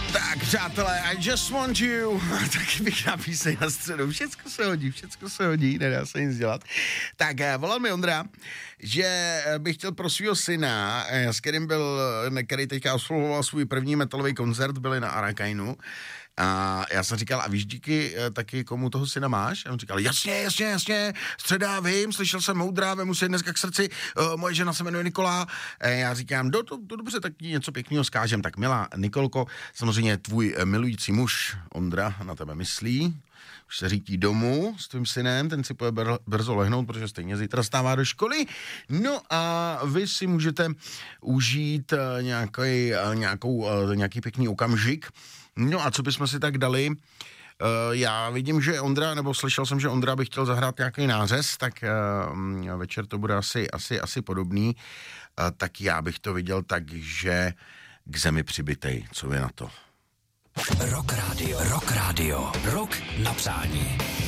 Tak, přátelé, I just want you. Taky bych napísal na středu. Všecko se hodí, nedá se nic dělat. Tak, volal mi Ondra, že bych chtěl pro svého syna, s který teďka absolvoval svůj první metalový koncert, byli na Arakainu. A já jsem říkal, a víš díky taky, komu toho syna máš? A on říkal, jasně, středa, vím, slyšel jsem Moudra, vemu si dneska k srdci, moje žena se jmenuje Nikola. Já říkám, dobře, tak něco pěkného zkážem. Tak milá Nikolko, samozřejmě tvůj milující muž Ondra na tebe myslí, už se řítí domů s tvým synem, ten si půjde brzo lehnout, protože stejně zítra stává do školy. No a vy si můžete užít nějaký pěkný okamžik. No a co bychom si tak dali? Já vidím, že Ondra, nebo slyšel jsem, že Ondra by chtěl zahrát nějaký nářez, tak večer to bude asi podobný. Tak já bych to viděl tak, že k zemi přibitej. Co je na to? Rock Radio. Rock na přání.